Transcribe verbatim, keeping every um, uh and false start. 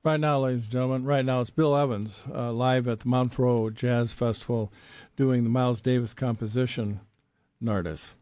Right now, ladies and gentlemen, right now it's Bill Evans uh, live at the Montreux Jazz Festival doing the Miles Davis composition, Nardis.